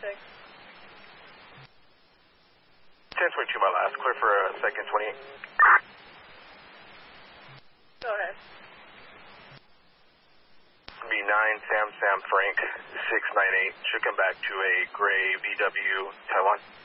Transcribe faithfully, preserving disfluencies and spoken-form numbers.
six. ten twenty-two, my last. Clear for a second twenty-eight. Go ahead. B nine, Sam Sam Frank, six nine eight. Should come back to a gray V W, Taiwan.